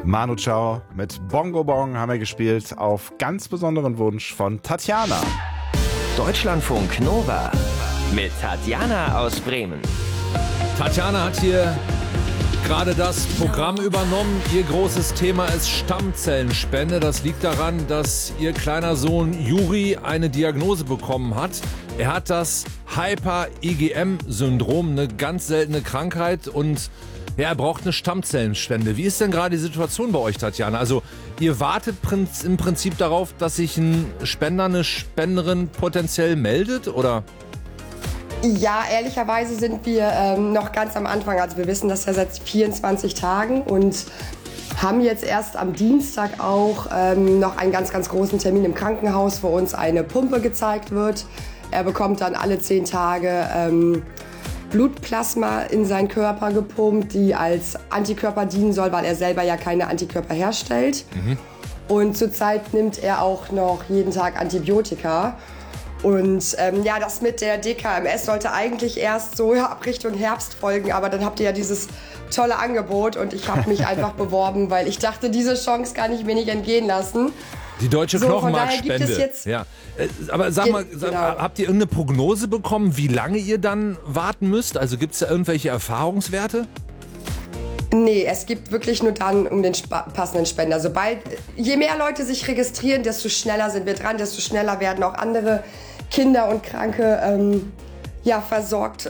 Manu Chao mit Bongo Bong haben wir gespielt auf ganz besonderen Wunsch von Tatjana. Deutschlandfunk Nova mit Tatjana aus Bremen. Tatjana hat hier gerade das Programm übernommen. Ihr großes Thema ist Stammzellenspende. Das liegt daran, dass ihr kleiner Sohn Juri eine Diagnose bekommen hat. Er hat das Hyper-IgM-Syndrom, eine ganz seltene Krankheit, und er braucht eine Stammzellenspende. Wie ist denn gerade die Situation bei euch, Tatjana? Also ihr wartet im Prinzip darauf, dass sich ein Spender, eine Spenderin potenziell meldet, oder? Ja, ehrlicherweise sind wir noch ganz am Anfang. Also wir wissen das ja seit 24 Tagen und haben jetzt erst am Dienstag auch noch einen ganz, ganz großen Termin im Krankenhaus, wo uns eine Pumpe gezeigt wird. Er bekommt dann alle 10 Tage Blutplasma in seinen Körper gepumpt, die als Antikörper dienen soll, weil er selber ja keine Antikörper herstellt. Und zurzeit nimmt er auch noch jeden Tag Antibiotika. Und ja, das mit der DKMS sollte eigentlich erst so ab Richtung Herbst folgen, aber dann habt ihr ja dieses tolle Angebot und ich habe mich einfach beworben, weil ich dachte, diese Chance kann ich mir nicht entgehen lassen. Die deutsche Knochenmarkspende. Von daher gibt es jetzt aber sag mal, habt ihr irgendeine Prognose bekommen, wie lange ihr dann warten müsst? Also gibt es da irgendwelche Erfahrungswerte? Nee, es gibt wirklich nur dann um den passenden Spender. Je mehr Leute sich registrieren, desto schneller sind wir dran, desto schneller werden auch andere Kinder und Kranke versorgt.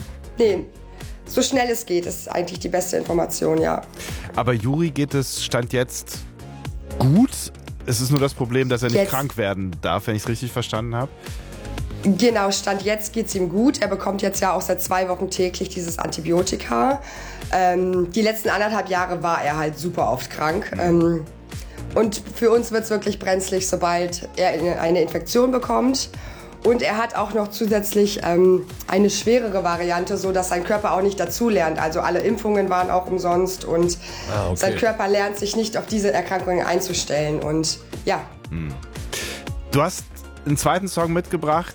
So schnell es geht, ist eigentlich die beste Information, ja. Aber Juri geht es Stand jetzt gut? Es ist nur das Problem, dass er nicht krank werden darf, wenn ich es richtig verstanden habe. Genau, Stand jetzt geht's ihm gut. Er bekommt jetzt ja auch seit 2 Wochen täglich dieses Antibiotika. Die letzten 1,5 Jahre war er halt super oft krank. Und für uns wird's wirklich brenzlig, sobald er eine Infektion bekommt. Und er hat auch noch zusätzlich eine schwerere Variante, so dass sein Körper auch nicht dazulernt. Also alle Impfungen waren auch umsonst und sein Körper lernt sich nicht auf diese Erkrankungen einzustellen. Und ja. Du hast einen zweiten Song mitgebracht.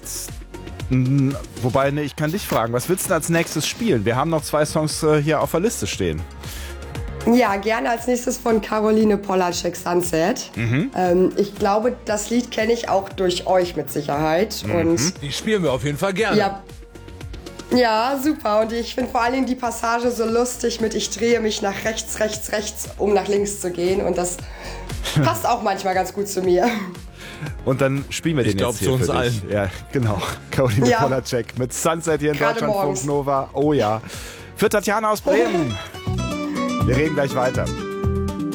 Wobei, ich kann dich fragen, was willst du denn als nächstes spielen? Wir haben noch 2 Songs hier auf der Liste stehen. Ja, gerne als nächstes von Caroline Polacek, Sunset. Ich glaube, das Lied kenne ich auch durch euch mit Sicherheit. Und die spielen wir auf jeden Fall gerne. Ja, super. Und ich finde vor allen Dingen die Passage so lustig mit ich drehe mich nach rechts, rechts, rechts, um nach links zu gehen. Und das passt auch manchmal ganz gut zu mir. Und dann spielen wir den jetzt hier zu uns für dich. allen. Ja, genau. Caroline Polacek mit Sunset hier in Deutschlandfunk Nova. Oh ja. Für Tatjana aus Bremen. Wir reden gleich weiter.